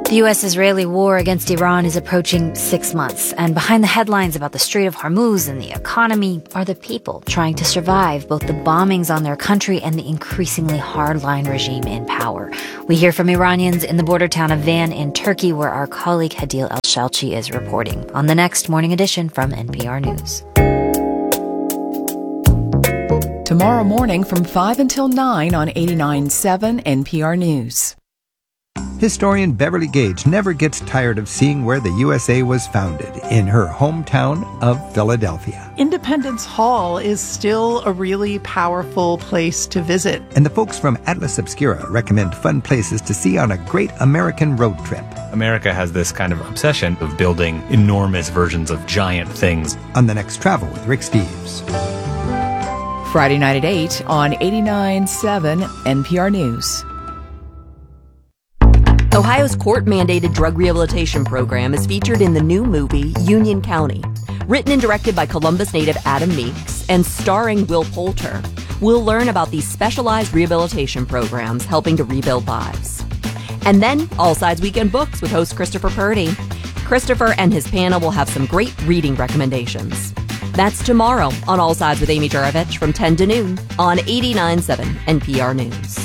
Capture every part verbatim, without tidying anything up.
The U S-Israeli war against Iran is approaching six months, and behind the headlines about the Strait of Hormuz and the economy are the people trying to survive both the bombings on their country and the increasingly hardline regime in power. We hear from Iranians in the border town of Van in Turkey, where our colleague Hadil El-Shalchi is reporting on the next Morning Edition from N P R News. Tomorrow morning from five until nine on eighty-nine point seven N P R News. Historian Beverly Gage never gets tired of seeing where the U S A was founded, in her hometown of Philadelphia. Independence Hall is still a really powerful place to visit. And the folks from Atlas Obscura recommend fun places to see on a great American road trip. America has this kind of obsession of building enormous versions of giant things. On the next Travel with Rick Steves. Friday night at eight on eighty-nine point seven N P R News. Ohio's court-mandated drug rehabilitation program is featured in the new movie Union County. Written and directed by Columbus native Adam Meeks and starring Will Poulter, we'll learn about these specialized rehabilitation programs helping to rebuild lives. And then, All Sides Weekend Books with host Christopher Purdy. Christopher and his panel will have some great reading recommendations. That's tomorrow on All Sides with Amy Juravich from ten to noon on eighty-nine point seven N P R News.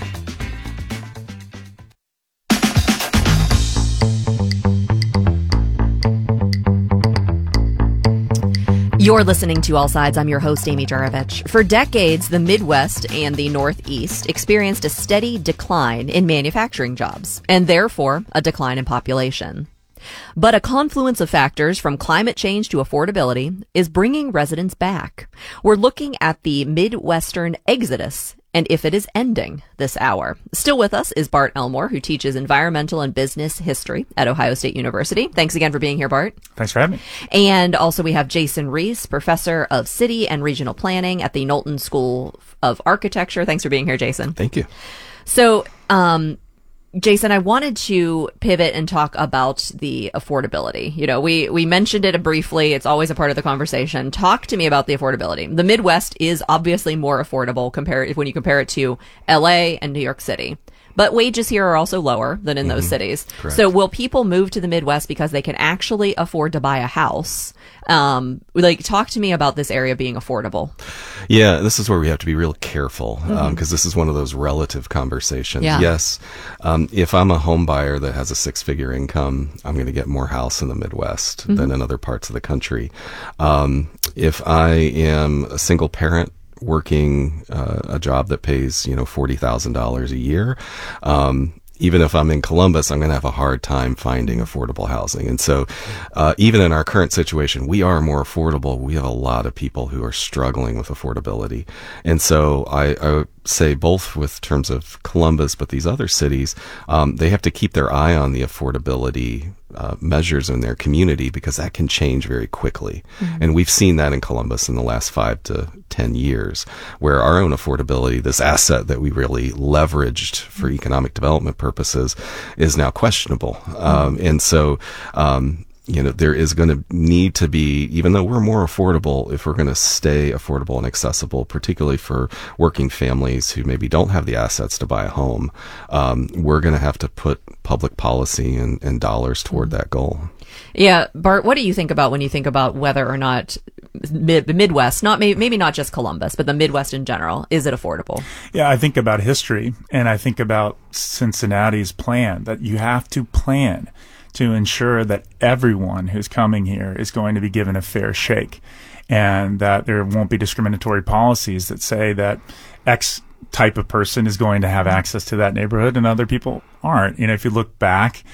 You're listening to All Sides. I'm your host, Amy Juravich. For decades, the Midwest and the Northeast experienced a steady decline in manufacturing jobs, and therefore a decline in population. But a confluence of factors from climate change to affordability is bringing residents back. We're looking at the Midwestern exodus and if it is ending this hour. Still with us is Bart Elmore, who teaches environmental and business history at Ohio State University. Thanks again for being here, Bart. Thanks for having me. And also we have Jason Reese, professor of city and regional planning at the Knowlton School of Architecture. Thanks for being here, Jason. Thank you. So, um, Jason, I wanted to pivot and talk about the affordability. You know, we, we mentioned it briefly. It's always a part of the conversation. Talk to me about the affordability. The Midwest is obviously more affordable compared when you compare it to L A and New York City. But wages here are also lower than in mm-hmm. those cities. Correct. So will people move to the Midwest because they can actually afford to buy a house? Um, like, talk to me about this area being affordable. Yeah, this is where we have to be real careful because mm-hmm. um, this is one of those relative conversations. Yeah. Yes, um, if I'm a home buyer that has a six-figure income, I'm going to get more house in the Midwest mm-hmm. than in other parts of the country. Um, if I am a single parent working uh, a job that pays, you know, forty thousand dollars a year, um, even if I'm in Columbus, I'm going to have a hard time finding affordable housing. And so uh, even in our current situation, we are more affordable. We have a lot of people who are struggling with affordability. And so I, I would say both with terms of Columbus, but these other cities, um, they have to keep their eye on the affordability Uh, measures in their community because that can change very quickly. Mm-hmm. And we've seen that in Columbus in the last five to ten years, where our own affordability, this asset that we really leveraged for economic development purposes, is now questionable. Mm-hmm. Um, and so, um, you know, there is going to need to be, even though we're more affordable, if we're going to stay affordable and accessible, particularly for working families who maybe don't have the assets to buy a home, um, we're going to have to put public policy and, and dollars toward that goal. Yeah, Bart, what do you think about when you think about whether or not mid, the Midwest, not maybe, maybe not just Columbus, but the Midwest in general, is it affordable? Yeah, I think about history, and I think about Cincinnati's plan, that you have to plan to ensure that everyone who's coming here is going to be given a fair shake, and that there won't be discriminatory policies that say that X type of person is going to have access to that neighborhood and other people aren't. You know, if you look back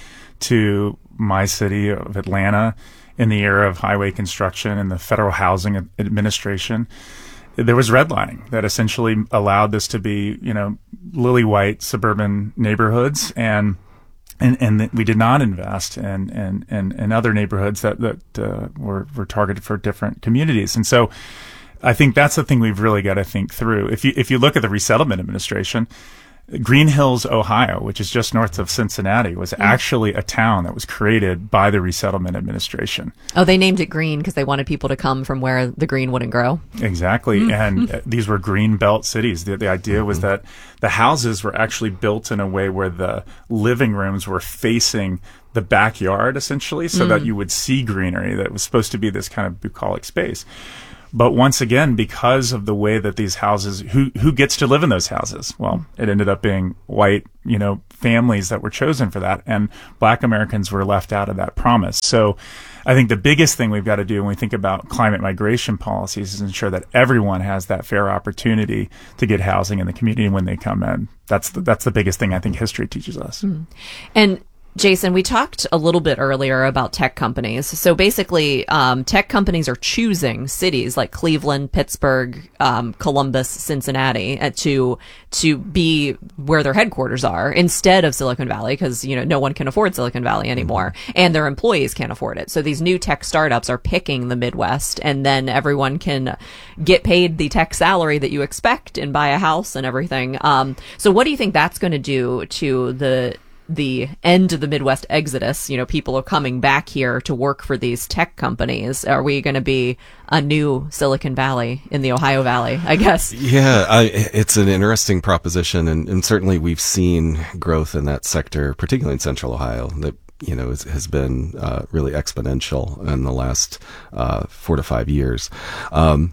to my city of Atlanta in the era of highway construction and the Federal Housing Administration, there was redlining that essentially allowed this to be, you know, lily white suburban neighborhoods, and And, and we did not invest in, in, in, in other neighborhoods that, that uh, were, were targeted for different communities. And so I think that's the thing we've really got to think through. If you, if you look at the Resettlement Administration, Green Hills, Ohio, which is just north of Cincinnati, was mm. actually a town that was created by the Resettlement Administration. Oh, they named it green because they wanted people to come from where the green wouldn't grow. Exactly. Mm. And uh, these were green belt cities. The, the idea was that the houses were actually built in a way where the living rooms were facing the backyard, essentially, so mm. that you would see greenery. That was supposed to be this kind of bucolic space. But once again, because of the way that these houses, who who gets to live in those houses? Well, it ended up being white, you know, families that were chosen for that, and Black Americans were left out of that promise. So I think the biggest thing we've got to do when we think about climate migration policies is ensure that everyone has that fair opportunity to get housing in the community when they come in. That's the, that's the biggest thing I think history teaches us. Mm. And Jason, we talked a little bit earlier about tech companies. So basically, um, tech companies are choosing cities like Cleveland, Pittsburgh, um, Columbus, Cincinnati uh, to to be where their headquarters are instead of Silicon Valley, because you know no one can afford Silicon Valley anymore, and their employees can't afford it. So these new tech startups are picking the Midwest, and then everyone can get paid the tech salary that you expect and buy a house and everything. Um, so what do you think that's going to do to the the end of the Midwest exodus? You know, people are coming back here to work for these tech companies. Are we going to be a new Silicon Valley in the Ohio Valley, I guess? Yeah, I, it's an interesting proposition. And, and certainly we've seen growth in that sector, particularly in Central Ohio, that you know, is, has been uh, really exponential in the last uh, four to five years. Um,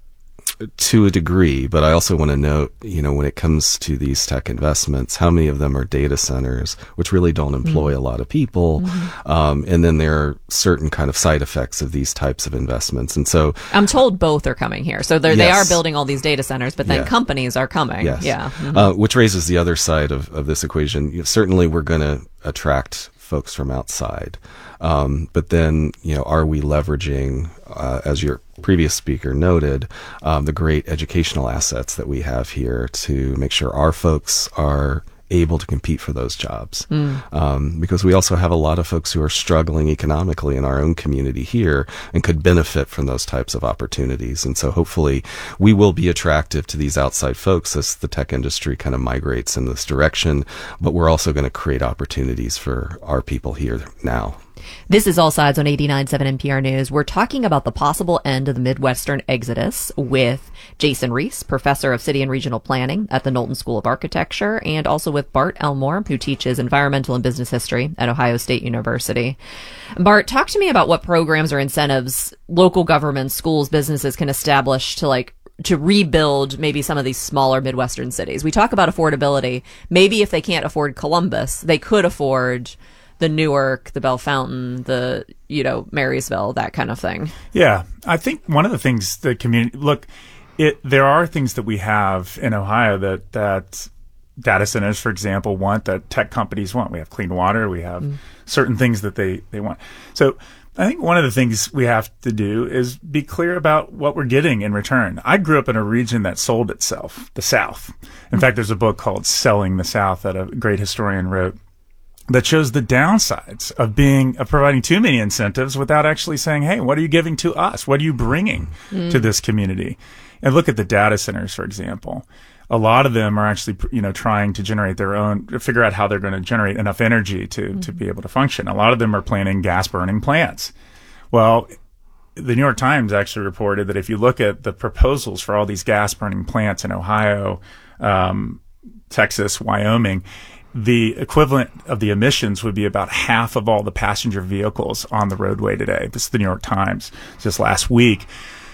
to a degree, but I also want to note, you know, when it comes to these tech investments, how many of them are data centers, which really don't employ mm-hmm. a lot of people. Mm-hmm. Um, and then there are certain kind of side effects of these types of investments. And so I'm told both are coming here. So yes. they are building all these data centers, but then yeah. companies are coming. Yes. Yeah. Mm-hmm. Uh, which raises the other side of, of this equation. You know, certainly we're going to attract folks from outside. Um, but then, you know, are we leveraging, uh, as your previous speaker noted, um, the great educational assets that we have here to make sure our folks are able to compete for those jobs? Mm. Um, because we also have a lot of folks who are struggling economically in our own community here and could benefit from those types of opportunities. And so hopefully we will be attractive to these outside folks as the tech industry kind of migrates in this direction, but we're also going to create opportunities for our people here now. This is All Sides on eighty-nine point seven N P R News. We're talking about the possible end of the Midwestern exodus with Jason Reese, professor of city and regional planning at the Knowlton School of Architecture, and also with Bart Elmore, who teaches environmental and business history at Ohio State University. Bart, talk to me about what programs or incentives local governments, schools, businesses can establish to like to rebuild maybe some of these smaller Midwestern cities. We talk about affordability. Maybe if they can't afford Columbus, they could afford the Newark, the Bellefontaine, the, you know, Marysville, that kind of thing. Yeah. I think one of the things the community, look, it, there are things that we have in Ohio that, that data centers, for example, want, that tech companies want. We have clean water. We have mm. certain things that they, they want. So I think one of the things we have to do is be clear about what we're getting in return. I grew up in a region that sold itself, the South. In mm. fact, there's a book called Selling the South that a great historian wrote that shows the downsides of being of providing too many incentives without actually saying, hey, what are you giving to us? What are you bringing mm. to this community? And look at the data centers, for example. A lot of them are actually, you know, trying to generate their own, figure out how they're going to generate enough energy to, mm. to be able to function. A lot of them are planning gas-burning plants. Well, the New York Times actually reported that if you look at the proposals for all these gas-burning plants in Ohio, um, Texas, Wyoming, the equivalent of the emissions would be about half of all the passenger vehicles on the roadway today. This is the New York Times just last week.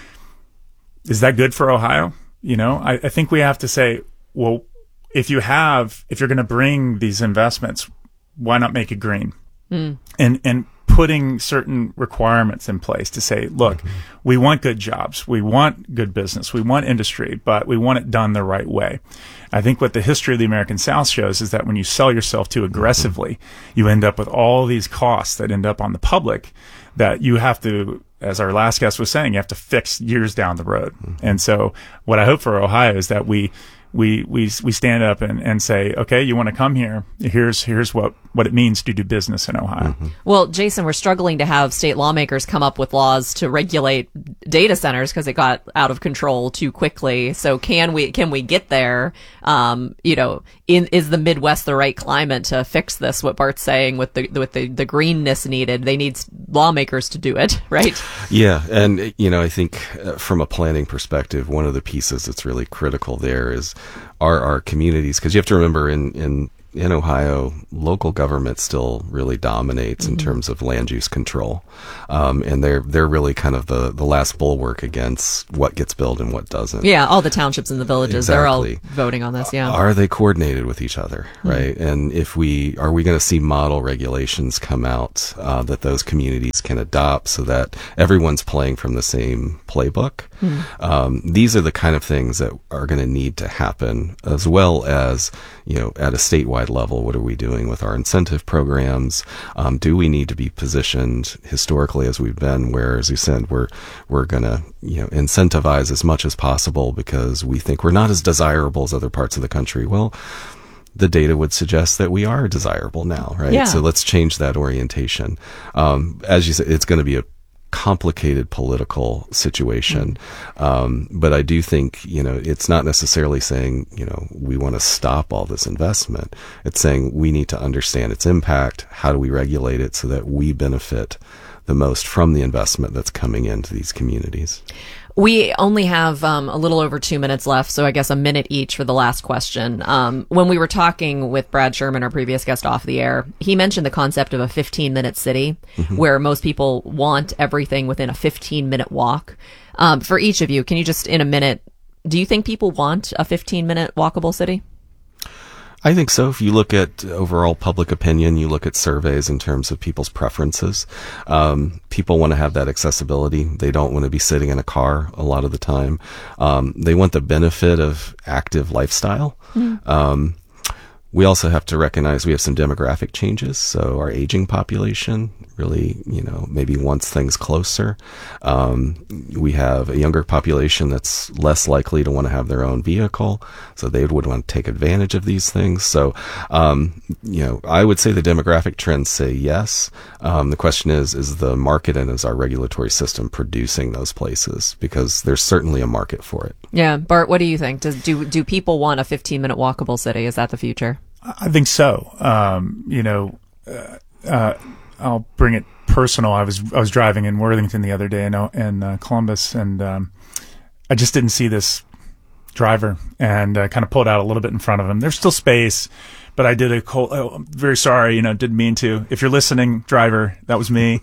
Is that good for Ohio? You know, I, I think we have to say, well, if you have, if you're going to bring these investments, why not make it green? Mm. And, and putting certain requirements in place to say, look, mm-hmm. we want good jobs. We want good business. We want industry, but we want it done the right way. I think what the history of the American South shows is that when you sell yourself too aggressively, you end up with all these costs that end up on the public that you have to, as our last guest was saying, you have to fix years down the road. Mm-hmm. And so what I hope for Ohio is that we we we we stand up and, and say, okay, you want to come here? Here's here's what, what it means to do business in Ohio. Mm-hmm. Well, Jason, we're struggling to have state lawmakers come up with laws to regulate data centers because it got out of control too quickly. So can we can we get there? Um, you know, in is the Midwest the right climate to fix this? What Bart's saying with the with the, the greenness needed, they need lawmakers to do it, right? Yeah, and you know, I think uh, from a planning perspective, one of the pieces that's really critical there is are our communities, because you have to remember in in in Ohio, local government still really dominates mm-hmm. in terms of land use control, um, and they're they're really kind of the, the last bulwark against what gets built and what doesn't. Yeah, all the townships and the villages, exactly. they're all voting on this. Yeah, are they coordinated with each other, mm-hmm. right? And if we are we going to see model regulations come out uh, that those communities can adopt, so that everyone's playing from the same playbook? Mm-hmm. Um, these are the kind of things that are going to need to happen, as well as, you know, at a statewide level, what are we doing with our incentive programs? Um, do we need to be positioned historically as we've been, where, as you said, we're we're going to, you know, incentivize as much as possible because we think we're not as desirable as other parts of the country? Well, the data would suggest that we are desirable now, right? Yeah. So let's change that orientation. Um, as you said, it's going to be a complicated political situation. Mm-hmm. Um, but I do think, you know, it's not necessarily saying, you know, we want to stop all this investment. It's saying we need to understand its impact. How do we regulate it so that we benefit the most from the investment that's coming into these communities? We only have um, a little over two minutes left, so I guess a minute each for the last question. Um, when we were talking with Brad Sherman, our previous guest off the air, he mentioned the concept of a fifteen-minute city, mm-hmm. where most people want everything within a fifteen-minute walk. Um, for each of you, can you just, in a minute, do you think people want a fifteen-minute walkable city? I think so. If you look at overall public opinion, you look at surveys in terms of people's preferences. Um, people want to have that accessibility. They don't want to be sitting in a car a lot of the time. Um, they want the benefit of active lifestyle. Mm. Um, we also have to recognize we have some demographic changes. So our aging population really, you know, maybe wants things closer. Um, we have a younger population that's less likely to want to have their own vehicle. So they would want to take advantage of these things. So, um, you know, I would say the demographic trends say yes. Um, the question is, is the market and is our regulatory system producing those places? Because there's certainly a market for it. Yeah. Bart, what do you think? Does, do, do people want a fifteen-minute walkable city? Is that the future? I think so. Um, you know, uh, uh, I'll bring it personal. I was I was driving in Worthington the other day in, in uh, Columbus, and um, I just didn't see this driver, and uh, kind of pulled out a little bit in front of him. There's still space, but I did a cold, oh, I'm very sorry, you know, didn't mean to. If you're listening, driver, that was me.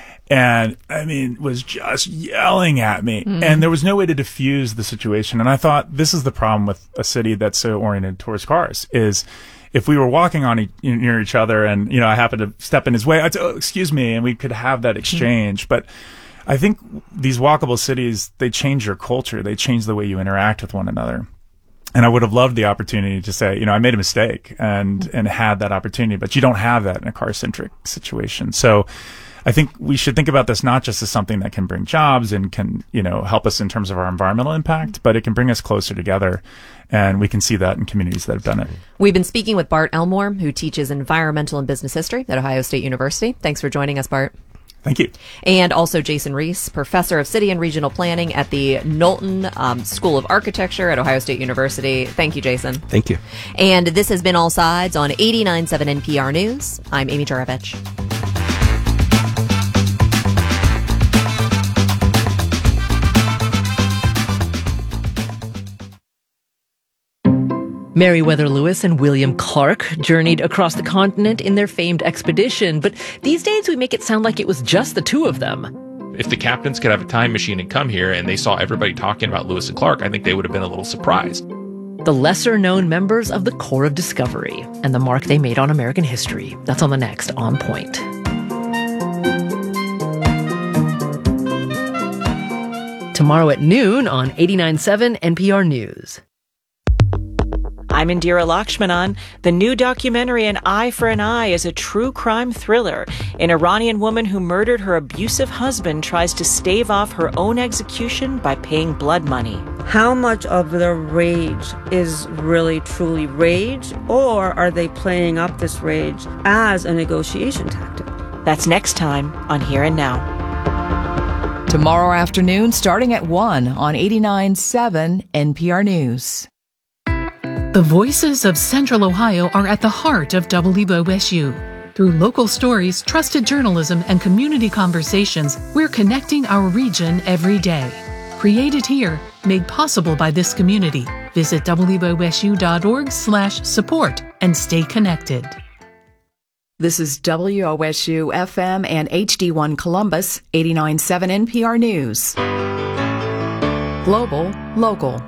And I mean, was just yelling at me, mm. and there was no way to diffuse the situation. And I thought, this is the problem with a city that's so oriented towards cars, is if we were walking on e- near each other and, you know, I happened to step in his way, I'd say, oh, excuse me, and we could have that exchange. But I think these walkable cities, they change your culture. They change the way you interact with one another. And I would have loved the opportunity to say, you know, I made a mistake and, and had that opportunity, but you don't have that in a car-centric situation. So I think we should think about this not just as something that can bring jobs and can, you know, help us in terms of our environmental impact, but it can bring us closer together. And we can see that in communities that have done it. We've been speaking with Bart Elmore, who teaches environmental and business history at Ohio State University. Thanks for joining us, Bart. Thank you. And also Jason Reese, professor of city and regional planning at the Knowlton um, School of Architecture at Ohio State University. Thank you, Jason. Thank you. And this has been All Sides on eighty-nine point seven N P R News. I'm Amy Juravich. Meriwether Lewis and William Clark journeyed across the continent in their famed expedition, but these days we make it sound like it was just the two of them. If the captains could have a time machine and come here and they saw everybody talking about Lewis and Clark, I think they would have been a little surprised. The lesser-known members of the Corps of Discovery and the mark they made on American history. That's on the next On Point. Tomorrow at noon on eighty-nine point seven N P R News. I'm Indira Lakshmanan. The new documentary An Eye for an Eye is a true crime thriller. An Iranian woman who murdered her abusive husband tries to stave off her own execution by paying blood money. How much of the rage is really truly rage, or are they playing up this rage as a negotiation tactic? That's next time on Here and Now. Tomorrow afternoon, starting at one on eighty-nine point seven N P R News. The voices of Central Ohio are at the heart of W O S U. Through local stories, trusted journalism, and community conversations, we're connecting our region every day. Created here, made possible by this community. Visit W O S U dot org slash support and stay connected. This is W O S U F M and H D one Columbus, eighty-nine point seven N P R News. Global, local.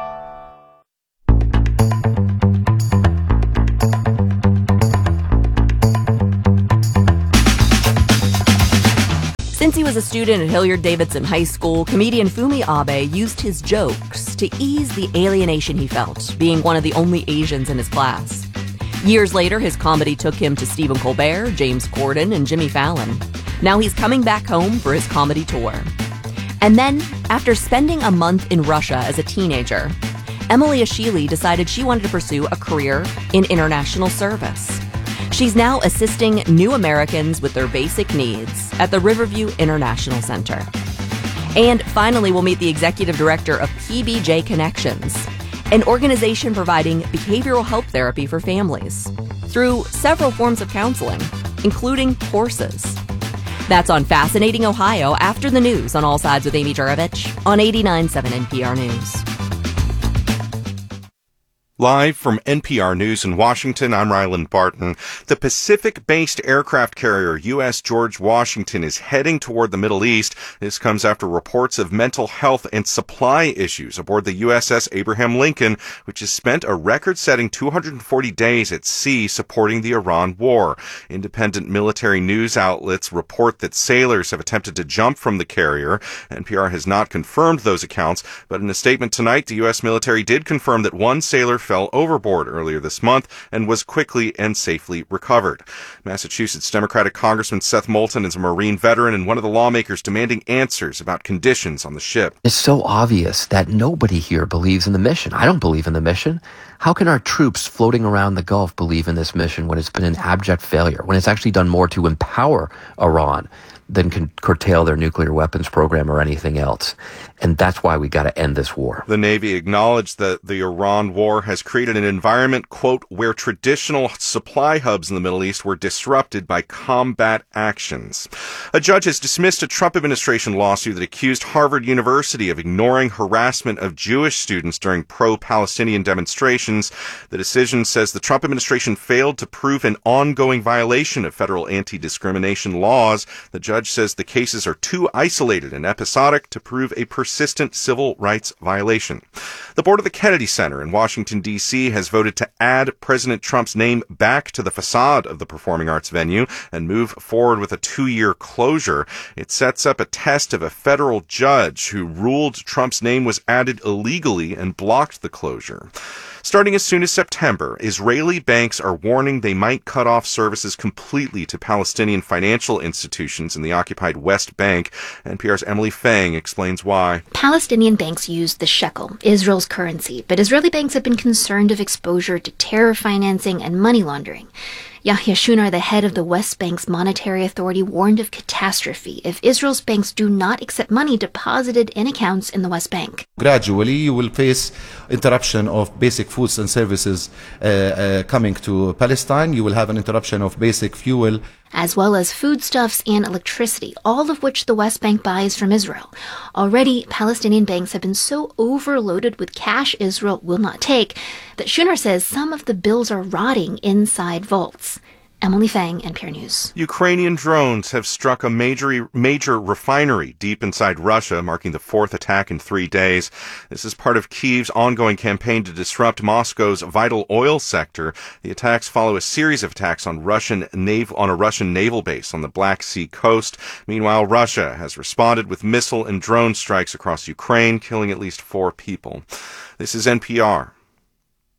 Since he was a student at Hilliard-Davidson High School, comedian Fumi Abe used his jokes to ease the alienation he felt, being one of the only Asians in his class. Years later, his comedy took him to Stephen Colbert, James Corden, and Jimmy Fallon. Now he's coming back home for his comedy tour. And then, after spending a month in Russia as a teenager, Emily Ashili decided she wanted to pursue a career in international service. She's now assisting new Americans with their basic needs at the Riverview International Center. And finally, we'll meet the executive director of P B J Connections, an organization providing behavioral health therapy for families through several forms of counseling, including horses. That's on Fascinating Ohio after the news on All Sides with Amy Jurovich on eighty-nine point seven N P R News. Live from N P R News in Washington, I'm Ryland Barton. The Pacific-based aircraft carrier U S George Washington is heading toward the Middle East. This comes after reports of mental health and supply issues aboard the U S S Abraham Lincoln, which has spent a record-setting two hundred forty days at sea supporting the Iran war. Independent military news outlets report that sailors have attempted to jump from the carrier. N P R has not confirmed those accounts, but in a statement tonight, the U S military did confirm that one sailor fell overboard earlier this month and was quickly and safely recovered. Massachusetts Democratic Congressman Seth Moulton is a Marine veteran and one of the lawmakers demanding answers about conditions on the ship. It's so obvious that nobody here believes in the mission. I don't believe in the mission. How can our troops floating around the Gulf believe in this mission when it's been an abject failure, when it's actually done more to empower Iran than can curtail their nuclear weapons program or anything else? And that's why we got to end this war. The Navy acknowledged that the Iran war has created an environment, quote, where traditional supply hubs in the Middle East were disrupted by combat actions. A judge has dismissed a Trump administration lawsuit that accused Harvard University of ignoring harassment of Jewish students during pro-Palestinian demonstrations. The decision says the Trump administration failed to prove an ongoing violation of federal anti-discrimination laws. The judge says the cases are too isolated and episodic to prove a persistent civil rights violation. The board of the Kennedy Center in Washington, D C has voted to add President Trump's name back to the facade of the performing arts venue and move forward with a two-year closure. It sets up a test of a federal judge who ruled Trump's name was added illegally and blocked the closure. Starting as soon as September, Israeli banks are warning they might cut off services completely to Palestinian financial institutions in the occupied West Bank. N P R's Emily Fang explains why. Palestinian banks use the shekel, Israel's currency, but Israeli banks have been concerned of exposure to terror financing and money laundering. Yahya Shunar, the head of the West Bank's monetary authority, warned of catastrophe if Israel's banks do not accept money deposited in accounts in the West Bank. Gradually, you will face interruption of basic foods and services uh, uh, coming to Palestine. You will have an interruption of basic fuel, as well as foodstuffs and electricity, all of which the West Bank buys from Israel. Already, Palestinian banks have been so overloaded with cash Israel will not take that Shunar says some of the bills are rotting inside vaults. Emily Fang, N P R News. Ukrainian drones have struck a major major refinery deep inside Russia, marking the fourth attack in three days. This is part of Kyiv's ongoing campaign to disrupt Moscow's vital oil sector. The attacks follow a series of attacks on Russian nav- on a Russian naval base on the Black Sea coast. Meanwhile, Russia has responded with missile and drone strikes across Ukraine, killing at least four people. This is N P R.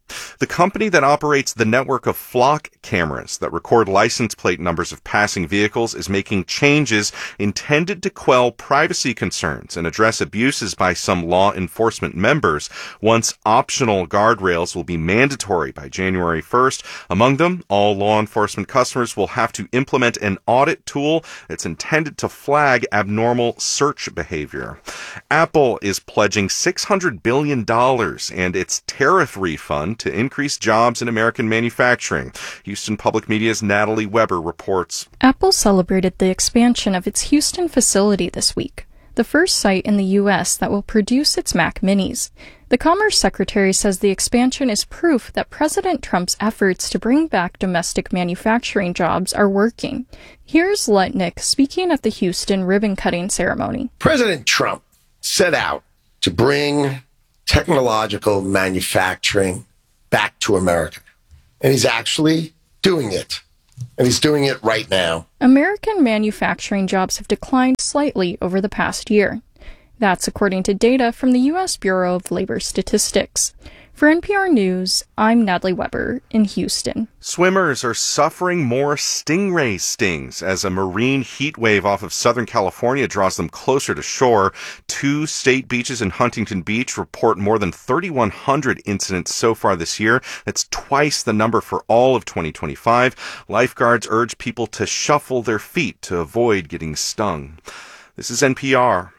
The company that operates the network of flock cameras that record license plate numbers of passing vehicles is making changes intended to quell privacy concerns and address abuses by some law enforcement members. Once optional guardrails will be mandatory by January first. Among them, all law enforcement customers will have to implement an audit tool that's intended to flag abnormal search behavior. Apple is pledging six hundred billion dollars and its tariff refund to increase jobs in American manufacturing. Houston Public Media's Natalie Weber reports. Apple celebrated the expansion of its Houston facility this week, the first site in the U S that will produce its Mac Minis. The Commerce Secretary says the expansion is proof that President Trump's efforts to bring back domestic manufacturing jobs are working. Here's Lutnick speaking at the Houston ribbon-cutting ceremony. President Trump set out to bring technological manufacturing back to America. And he's actually doing it. And he's doing it right now. American manufacturing jobs have declined slightly over the past year. That's according to data from the U S Bureau of Labor Statistics. For N P R News, I'm Natalie Weber in Houston. Swimmers are suffering more stingray stings as a marine heat wave off of Southern California draws them closer to shore. Two state beaches in Huntington Beach report more than thirty-one hundred incidents so far this year. That's twice the number for all of twenty twenty-five. Lifeguards urge people to shuffle their feet to avoid getting stung. This is N P R.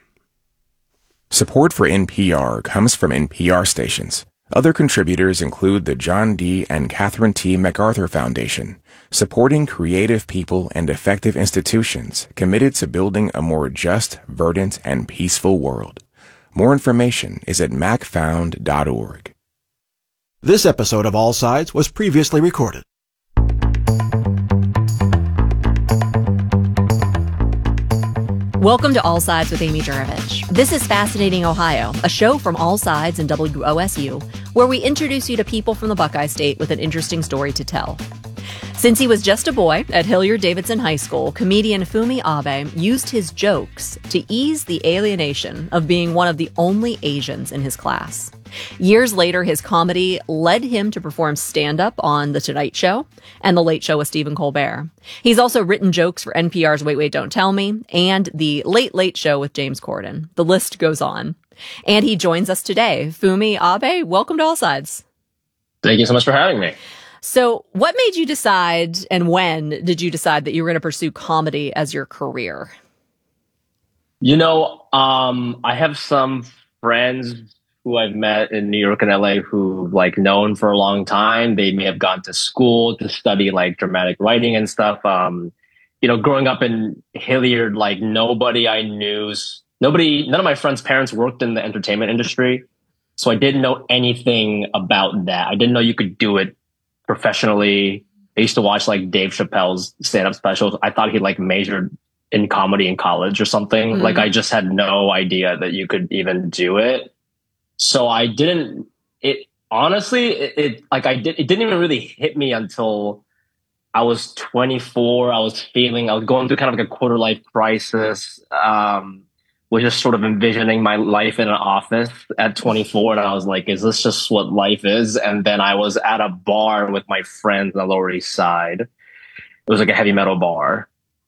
Support for N P R comes from N P R stations. Other contributors include the John D. and Catherine T. MacArthur Foundation, supporting creative people and effective institutions committed to building a more just, verdant, and peaceful world. More information is at mac found dot org. This episode of All Sides was previously recorded. Welcome to All Sides with Amy Jurovich. This is Fascinating Ohio, a show from All Sides and W O S U, where we introduce you to people from the Buckeye State with an interesting story to tell. Since he was just a boy at Hilliard-Davidson High School, comedian Fumi Abe used his jokes to ease the alienation of being one of the only Asians in his class. Years later, his comedy led him to perform stand-up on The Tonight Show and The Late Show with Stephen Colbert. He's also written jokes for N P R's Wait, Wait, Don't Tell Me and The Late Late Show with James Corden. The list goes on. And he joins us today. Fumi Abe, welcome to All Sides. Thank you so much for having me. So what made you decide, and when did you decide that you were going to pursue comedy as your career? You know, um, I have some friends who I've met in New York and L A who like known for a long time. They may have gone to school to study like dramatic writing and stuff. Um, you know, growing up in Hilliard, like nobody I knew, nobody, none of my friends' parents worked in the entertainment industry. So I didn't know anything about that. I didn't know you could do it professionally. I used to watch like Dave Chappelle's stand-up specials. I thought he like majored in comedy in college or something. Mm-hmm. Like I just had no idea that you could even do it. So I didn't, it honestly, it, it like I did, it didn't even really hit me until I was twenty-four. I was feeling, I was going through kind of like a quarter life crisis. Um, was just sort of envisioning my life in an office at twenty-four. And I was like, is this just what life is? And then I was at a bar with my friends on the Lower East Side. It was like a heavy metal bar.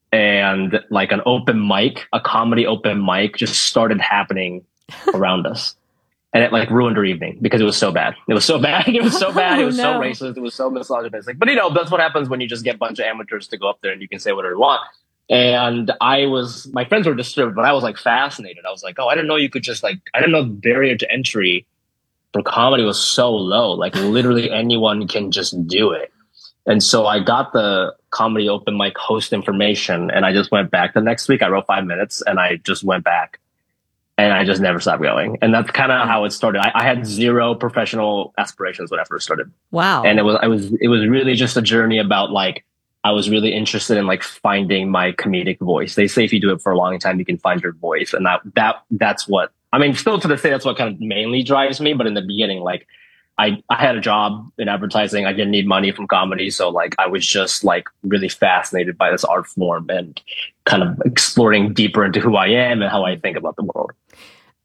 And like an open mic, a comedy open mic just started happening around us. And it like ruined our evening because it was so bad. It was so bad. It was so bad. It was oh, no. so racist. It was so misogynistic. But you know, that's what happens when you just get a bunch of amateurs to go up there and you can say whatever you want. And I was, my friends were disturbed, but I was like fascinated. I was like, oh, I didn't know you could just like, I didn't know the barrier to entry for comedy was so low. Like literally anyone can just do it. And so I got the comedy open mic host information and I just went back the next week. I wrote five minutes and I just went back. And I just never stopped going. And that's kind of how it started. I, I had zero professional aspirations when I first started. Wow. And it was, I was, it was really just a journey about like, I was really interested in like finding my comedic voice. They say if you do it for a long time, you can find your voice. And that, that, that's what, I mean, still to this day, that's what kind of mainly drives me. But in the beginning, like I, I had a job in advertising. I didn't need money from comedy. So like, I was just like really fascinated by this art form and kind of exploring deeper into who I am and how I think about the world.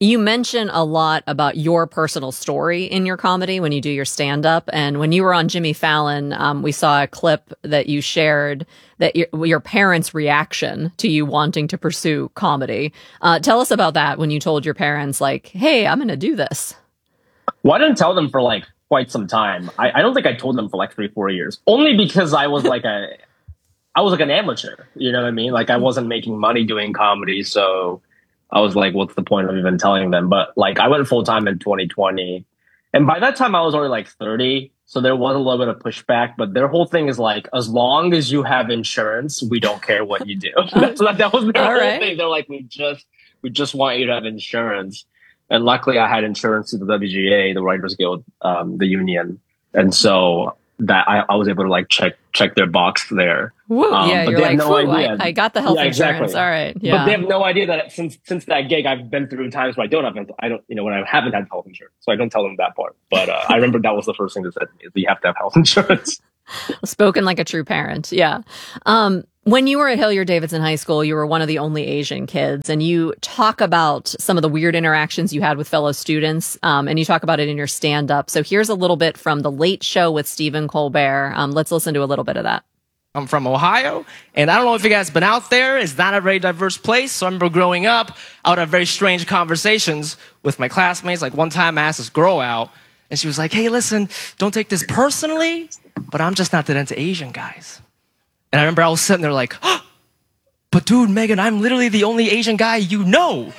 You mention a lot about your personal story in your comedy when you do your stand-up. And when you were on Jimmy Fallon, um, we saw a clip that you shared that your, your parents' reaction to you wanting to pursue comedy. Uh, tell us about that when you told your parents, like, hey, I'm going to do this. Well, I didn't tell them for like quite some time. I, I don't think I told them for like three, four years. Only because I was like a, I was like an amateur. You know what I mean? Like I wasn't making money doing comedy, so I was like, what's the point of even telling them? But like, I went full time in twenty twenty. And by that time I was already like thirty. So there was a little bit of pushback, but their whole thing is like, as long as you have insurance, we don't care what you do. That's like, that was their All whole right. thing. They're like, we just, we just want you to have insurance. And luckily I had insurance through the W G A, the Writers Guild, um, the union. And so that I, I was able to like check, check their box there. Woo, Um, yeah, but you're they have like, no whew, idea. I, I got the health Yeah, insurance. exactly. All right. Yeah. But they have no idea that since since that gig, I've been through times where I don't have, I don't, you know, when I haven't had health insurance. So I don't tell them that part. But uh, I remember that was the first thing they said to me is you have to have health insurance. Spoken like a true parent. Yeah. Um, when you were at Hilliard Davidson High School, you were one of the only Asian kids, and you talk about some of the weird interactions you had with fellow students, um, and you talk about it in your stand-up. So here's a little bit from The Late Show with Stephen Colbert. Um, let's listen to a little bit of that. I'm from Ohio, and I don't know if you guys been out there. It's not a very diverse place. So I remember growing up, I would have very strange conversations with my classmates. Like one time I asked this girl out, and she was like, hey, listen, don't take this personally, but I'm just not that into Asian guys. And I remember I was sitting there like, oh, but dude, Megan, I'm literally the only Asian guy you know.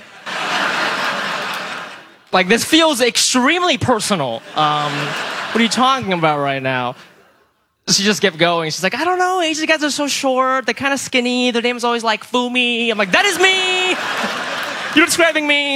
Like, this feels extremely personal. Um, what are you talking about right now? She just kept going. She's like, I don't know, Asian guys are so short, they're kind of skinny, their name is always like Fumi. I'm like, that is me! You're describing me!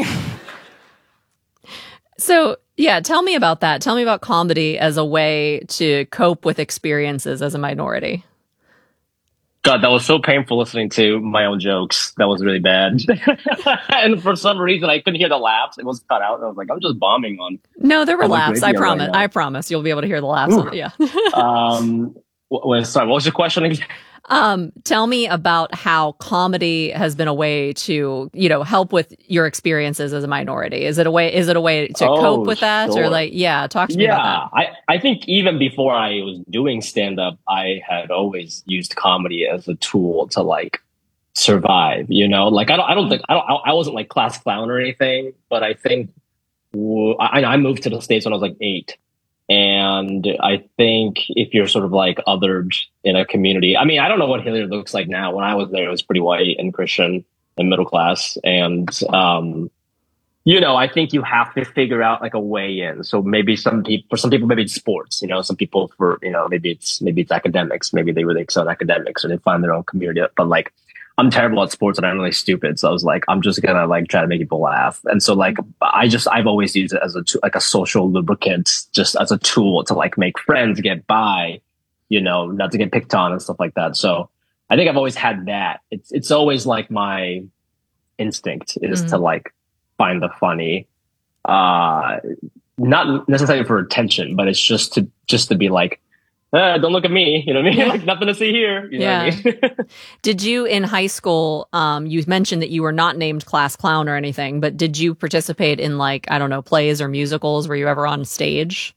So, yeah, tell me about that. Tell me about comedy as a way to cope with experiences as a minority. God, that was so painful listening to my own jokes. That was really bad. And for some reason, I couldn't hear the laughs. It was cut out. I was like, I'm just bombing on. No, there were public laughs. I radio right promise. now. I promise. You'll be able to hear the laughs. Ooh. Yeah. um, w- sorry, what was your question again? Um, tell me about how comedy has been a way to, you know, help with your experiences as a minority. Is it a way, is it a way to Oh, cope with that? sure. Or like, yeah, talk to me Yeah, about I, I think even before I was doing stand-up, I had always used comedy as a tool to like survive, you know? Like, I don't, I don't think, I don't, I wasn't like class clown or anything, but I think w- I, I moved to the States when I was like eight. And I think if you're sort of like othered in a community, I mean, I don't know what Hilliard looks like now. When I was there, it was pretty white and Christian and middle class. And, um, you know, I think you have to figure out like a way in. So maybe some people, for some people, maybe it's sports, you know, some people for, you know, maybe it's, maybe it's academics. Maybe they really excel in academics or they find their own community. But like, I'm terrible at sports and I'm really stupid. So I was like, I'm just going to like try to make people laugh. And so like, I just, I've always used it as a, t- like a social lubricant, just as a tool to like make friends, get by, you know, not to get picked on and stuff like that. So I think I've always had that. It's, it's always like my instinct is Mm. to like find the funny, uh, not necessarily for attention, but it's just to, just to be like, Uh, don't look at me, you know what I mean? Yeah. Like nothing to see here. You know Yeah. what I mean? Did you in high school, um, you mentioned that you were not named class clown or anything, but did you participate in like, I don't know, plays or musicals? Were you ever on stage?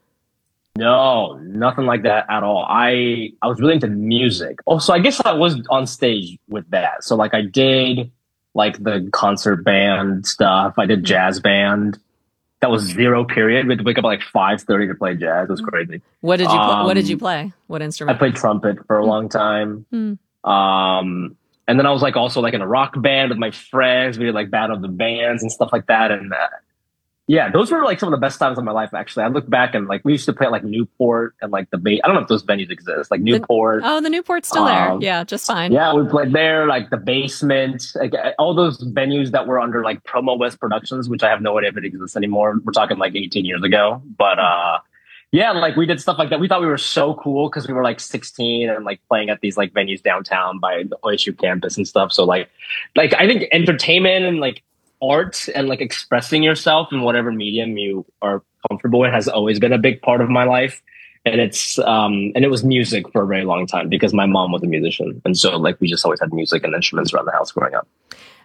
No, nothing like that at all. I, I was really into music. Oh, so I guess I was on stage with that. So like I did like the concert band stuff. I did jazz band. That was zero period. We had to wake up at like five thirty to play jazz. It was crazy. What did you, pl- Um, what did you play? What I instrument? played trumpet for a long time. Hmm. Um, and then I was like also like in a rock band with my friends. We did like battle of the bands and stuff like that. And uh, yeah, those were like some of the best times of my life. Actually, I look back and like we used to play at like Newport and like the ba- I don't know if those venues exist. Like Newport. Oh, the Newport's still there. Um, Yeah, just fine. Yeah, we played there, like the basement, like all those venues that were under like Promo West Productions, which I have no idea if it exists anymore. We're talking like eighteen years ago. But uh yeah, like we did stuff like that. We thought we were so cool because we were like sixteen and like playing at these like venues downtown by the O S U campus and stuff. So like like I think entertainment and like art and like expressing yourself in whatever medium you are comfortable with has always been a big part of my life. And it's, um, and it was music for a very long time because my mom was a musician. And so like we just always had music and instruments around the house growing up.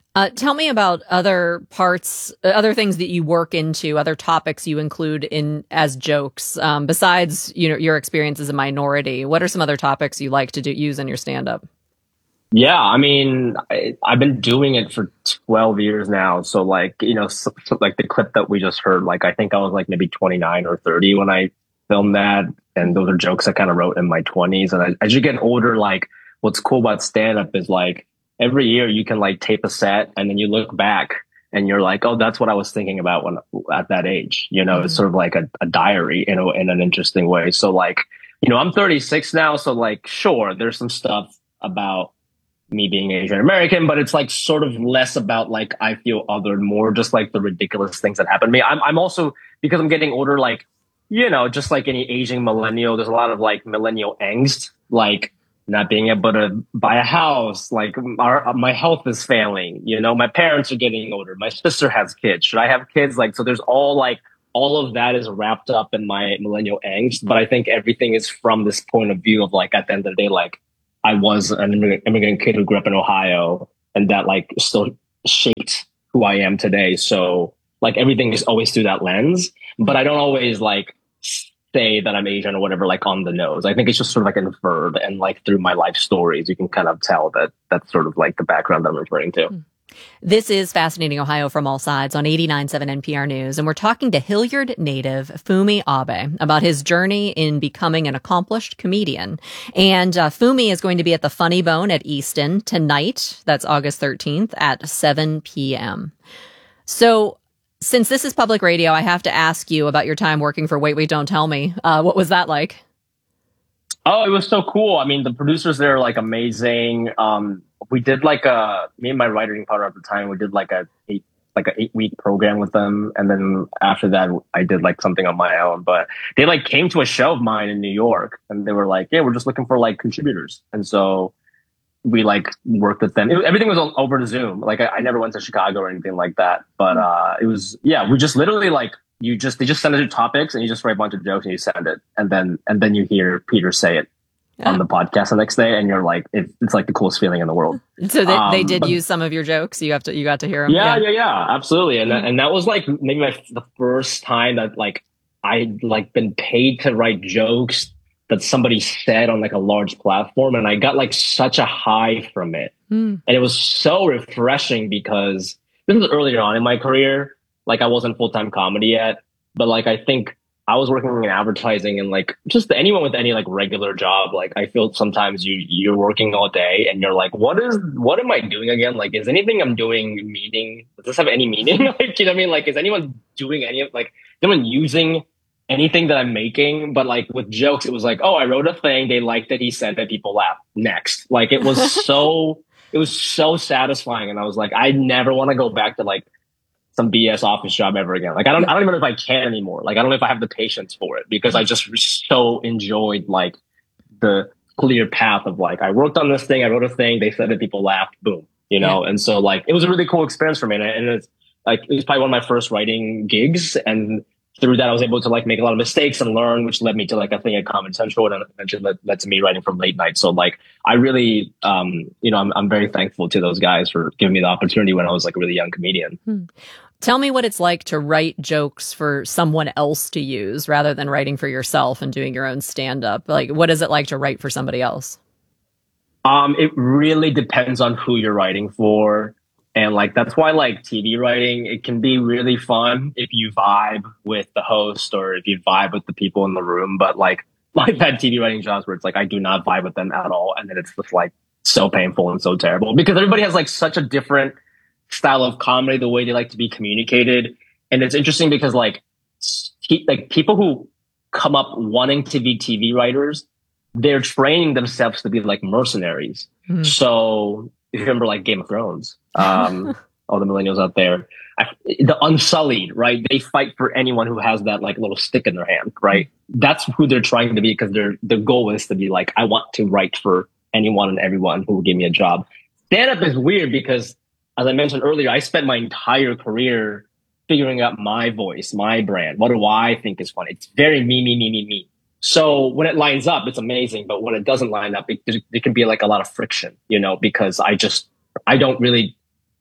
Uh, tell me about other parts, uh, other things that you work into, other topics you include in as jokes. Um, besides, you know, your experience as a minority, what are some other topics you like to do use in your stand-up? Yeah, I mean, I, I've been doing it for twelve years now. So like, you know, so, so like the clip that we just heard, like I think I was like maybe twenty-nine or thirty when I filmed that. And those are jokes I kind of wrote in my twenties. And I, as you get older, like what's cool about stand-up is like every year you can like tape a set and then you look back and you're like, oh, that's what I was thinking about when at that age. You know, mm-hmm. It's sort of like a, a diary in a, in an interesting way. So like, you know, I'm thirty-six now. So like, sure, there's some stuff about me being Asian American, but it's like sort of less about like I feel othered, more just like the ridiculous things that happen to me. I'm I'm also, because I'm getting older, like, you know, just like any aging millennial, there's a lot of like millennial angst, like not being able to buy a house, like our, my health is failing, you know, my parents are getting older, my sister has kids, should I have kids? Like, so there's all like, all of that is wrapped up in my millennial angst, but I think everything is from this point of view of like, at the end of the day, like, I was an immigrant, immigrant kid who grew up in Ohio, and that like still shaped who I am today. So like everything is always through that lens, but I don't always like say that I'm Asian or whatever, like on the nose. I think it's just sort of like inferred, and like through my life stories, you can kind of tell that that's sort of like the background I'm referring to. Mm. This is Fascinating Ohio from All Sides on eighty-nine point seven N P R News, and we're talking to Hilliard native Fumi Abe about his journey in becoming an accomplished comedian. And uh, Fumi is going to be at the Funny Bone at Easton tonight. That's August thirteenth at seven p.m. So since this is public radio, I have to ask you about your time working for Wait, Wait, Don't Tell Me. Uh, what was that like? Oh, it was so cool. I mean, the producers there are like amazing. Um, we did like a, me and my writing partner at the time, we did like a eight, like an eight week program with them. And then after that, I did like something on my own, but they like came to a show of mine in New York and they were like, yeah, we're just looking for like contributors. And so we like worked with them. It, everything was over Zoom. Like I, I never went to Chicago or anything like that, but, uh, it was, yeah, we just literally like, you just, they just send it topics and you just write a bunch of jokes and you send it. And then, and then you hear Peter say it yeah. on the podcast the next day. And you're like, it, it's like the coolest feeling in the world. So they, um, they did but, use some of your jokes. You have to, you got to hear them. Yeah, yeah, yeah, yeah, absolutely. And, mm-hmm. and that was like maybe my, the first time that like, I'd like been paid to write jokes that somebody said on like a large platform. And I got like such a high from it. Mm. And it was so refreshing because this was earlier on in my career. Like I wasn't full-time comedy yet, but like, I think I was working in advertising and like just anyone with any like regular job. Like I feel sometimes you, you're working all day and you're like, what is, what am I doing again? Like, is anything I'm doing meaning? Does this have any meaning? Like, you know what I mean? Like, is anyone doing any of like, is anyone using anything that I'm making? But like with jokes, it was like, oh, I wrote a thing. They liked it. He said that, people laughed. Next. Like it was so, it was so satisfying. And I was like, I never want to go back to like some B S office job ever again. Like I don't, I don't even know if I can anymore. Like I don't know if I have the patience for it because I just so enjoyed like the clear path of like, I worked on this thing. I wrote a thing. They said that, people laughed. Boom. You know? Yeah. And so like, it was a really cool experience for me. And, and it's like, it was probably one of my first writing gigs. And through that, I was able to like make a lot of mistakes and learn, which led me to like a thing at Comedy Central, and eventually led, led to me writing from late night. So like, I really, um, you know, I'm, I'm very thankful to those guys for giving me the opportunity when I was like a really young comedian. Hmm. Tell me what it's like to write jokes for someone else to use rather than writing for yourself and doing your own stand-up. Like, what is it like to write for somebody else? Um, it really depends on who you're writing for. And like, that's why like T V writing, it can be really fun if you vibe with the host or if you vibe with the people in the room. But like, I've had T V writing jobs where it's like, I do not vibe with them at all. And then it's just like so painful and so terrible because everybody has like such a different style of comedy, the way they like to be communicated. And it's interesting because like, he, like people who come up wanting to be T V writers, they're training themselves to be like mercenaries. Mm. So if you remember like Game of Thrones, um, all the millennials out there, I, the Unsullied, right? They fight for anyone who has that like little stick in their hand, right? That's who they're trying to be because their the goal is to be like, I want to write for anyone and everyone who will give me a job. Stand-up is weird because, as I mentioned earlier, I spent my entire career figuring out my voice, my brand. What do I think is funny? It's very me, me, me, me, me. So when it lines up, it's amazing. But when it doesn't line up, it, it can be like a lot of friction, you know, because I just, I don't really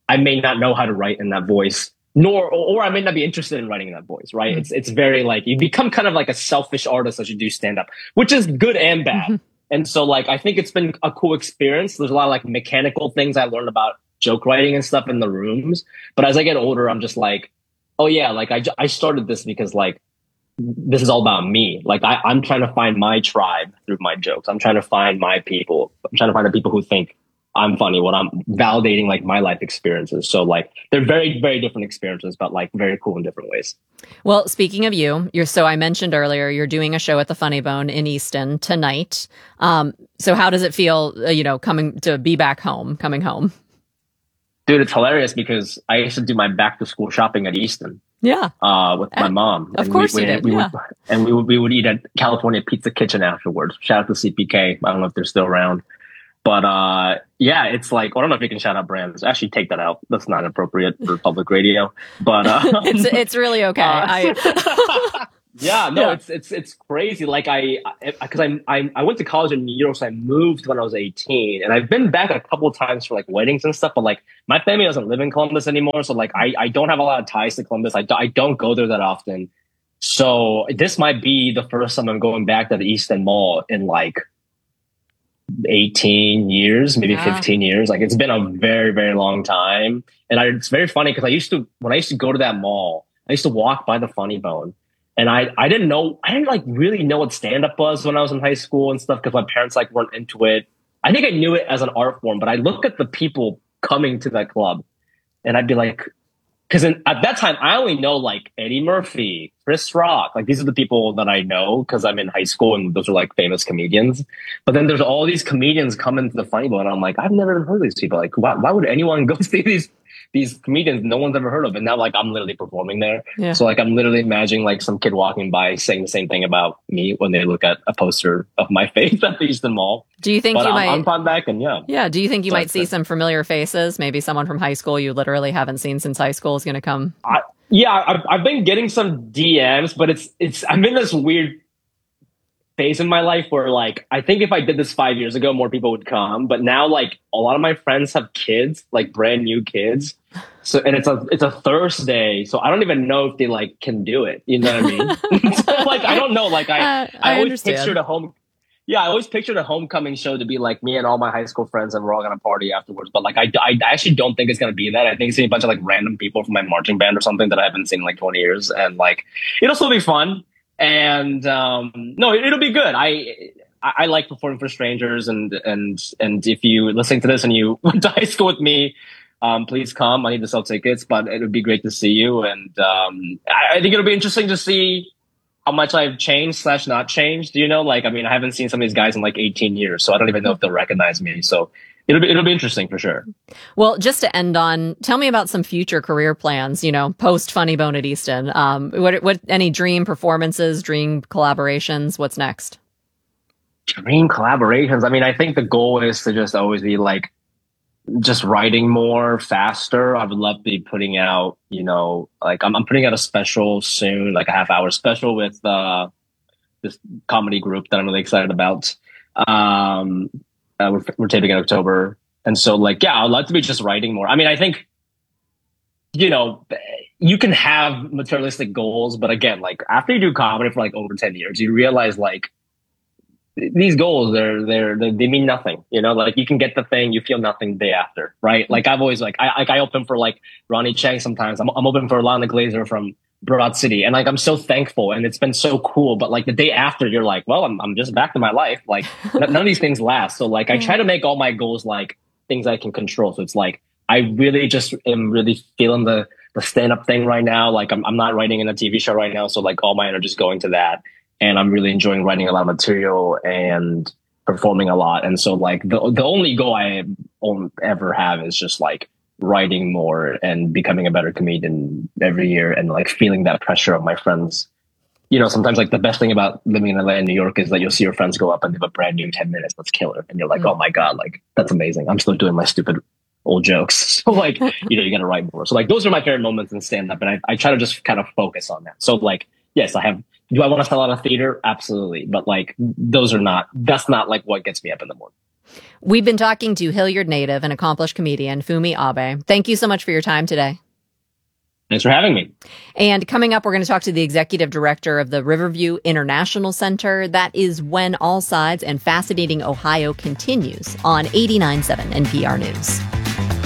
I may not know how to write in that voice, nor, or, or I may not be interested in writing in that voice, right? Mm-hmm. It's, it's very like, you become kind of like a selfish artist as you do stand up, which is good and bad. Mm-hmm. And so like, I think it's been a cool experience. There's a lot of like mechanical things I learned about joke writing and stuff in the rooms. But as I get older, I'm just like, oh yeah, like I, I started this because like, this is all about me. Like I, I'm trying to find my tribe through my jokes. I'm trying to find my people. I'm trying to find the people who think I'm funny when I'm validating like my life experiences. So like they're very, very different experiences, but like very cool in different ways. Well, speaking of you, you're, so I mentioned earlier, you're doing a show at the Funny Bone in Easton tonight. Um, so how does it feel, uh, you know, coming to be back home, coming home? Dude, it's hilarious because I used to do my back to school shopping at Easton. Yeah. Uh, with my mom. Of and course we, you we, did. We yeah. would, and we would, we would eat at California Pizza Kitchen afterwards. Shout out to C P K. I don't know if they're still around. But uh, yeah, it's like, well, I don't know if you can shout out brands. Actually, take that out. That's not appropriate for public radio. But uh, it's it's really okay. Uh, I, yeah, no, Yeah. it's it's it's crazy. Like I, because I, I I went to college in New York, so I moved when I was eighteen, and I've been back a couple of times for like weddings and stuff. But like my family doesn't live in Columbus anymore, so like I I don't have a lot of ties to Columbus. I do, I don't go there that often. So this might be the first time I'm going back to the Easton Mall in like eighteen years, maybe Yeah. fifteen years. Like it's been a very, very long time. And I, it's very funny because I used to, when I used to go to that mall, I used to walk by the Funny Bone. And I, I didn't know, I didn't like really know what stand up was when I was in high school and stuff because my parents like weren't into it. I think I knew it as an art form, but I look at the people coming to that club and I'd be like, because at that time I only know like Eddie Murphy, Chris Rock. Like these are the people that I know because I'm in high school and those are like famous comedians. But then there's all these comedians coming to the Funny Bone and I'm like, I've never even heard of these people. Like why, why would anyone go see these these comedians no one's ever heard of? And now like I'm literally performing there. Yeah. So like I'm literally imagining like some kid walking by saying the same thing about me when they look at a poster of my face at the Easton Mall. Do you think But you I'm, might? I'm fun back and yeah. Yeah. Do you think you Sorry, might see but- some familiar faces? Maybe someone from high school you literally haven't seen since high school is going to come. I, yeah, I've, I've been getting some D Ms, but it's it's I'm in this weird phase in my life where like I think if I did this five years ago, more people would come. But now like a lot of my friends have kids, like brand new kids. So and it's a it's a Thursday, so I don't even know if they like can do it. You know what I mean? So, like I don't know. Like I Uh, I, I always understand. pictured a home. Yeah, I always pictured a homecoming show to be like me and all my high school friends, and we're all gonna party afterwards. But like, I, I actually don't think it's gonna be that. I think it's gonna be a bunch of like random people from my marching band or something that I haven't seen in like twenty years, and like it'll still be fun. And um, no, it, it'll be good. I I I like performing for strangers, and and and if you listening to this and you went to high school with me, um, please come. I need to sell tickets, but it would be great to see you. And um, I, I think it'll be interesting to see how much I've changed slash not changed. You know, like, I mean, I haven't seen some of these guys in like eighteen years, so I don't even know if they'll recognize me. So it'll be, it'll be interesting for sure. Well, just to end on, tell me about some future career plans, you know, post Funny Bone at Easton. Um, what, what, any dream performances, dream collaborations? What's next? Dream collaborations. I mean, I think the goal is to just always be like, just writing more faster. I would love to be putting out, you know, like I'm, I'm putting out a special soon, like a half hour special with, uh, this comedy group that I'm really excited about. Um, uh, we're, we're taping in October. And so like, yeah, I'd love to be just writing more. I mean, I think, you know, you can have materialistic goals, but again, like after you do comedy for like over ten years, you realize like, these goals, they're, they're, they they mean nothing, you know, like you can get the thing, you feel nothing the day after, right? Like I've always like, I, like I open for like Ronnie Chang sometimes. I'm, I'm open for Lana Glazer from Broad City. And like, I'm so thankful and it's been so cool. But like the day after you're like, well, I'm, I'm just back to my life. Like none of these things last. So like, I try to make all my goals, like things I can control. So it's like, I really just am really feeling the, the stand up thing right now. Like I'm, I'm not writing in a T V show right now. So like all my energy is going to that. And I'm really enjoying writing a lot of material and performing a lot. And so like the the only goal I ever have is just like writing more and becoming a better comedian every year and like feeling that pressure of my friends. You know, sometimes like the best thing about living in L A and New York is that you'll see your friends go up and they have a brand new ten minutes that's killer. And you're like, oh my God, like that's amazing. I'm still doing my stupid old jokes. So like, you know, you got to write more. So like those are my favorite moments in stand up. And I, I try to just kind of focus on that. So like, yes, I have. Do I want to sell out a theater? Absolutely. But like, those are not, that's not like what gets me up in the morning. We've been talking to Hilliard native and accomplished comedian Fumi Abe. Thank you so much for your time today. Thanks for having me. And coming up, we're going to talk to the executive director of the Riverview International Center. That is When All Sides and Fascinating Ohio continues on eighty-nine point seven N P R News.